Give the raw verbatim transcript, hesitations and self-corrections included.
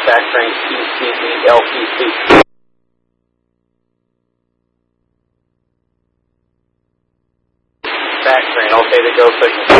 back train T C E L P C. Back train, okay to go signal.